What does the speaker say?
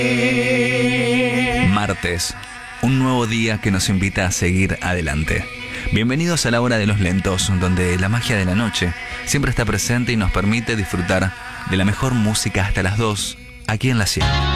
Martes, un nuevo día que nos invita a seguir adelante. Bienvenidos a la hora de los lentos, donde la magia de la noche siempre está presente y nos permite disfrutar de la mejor música hasta las 2, aquí en La 100.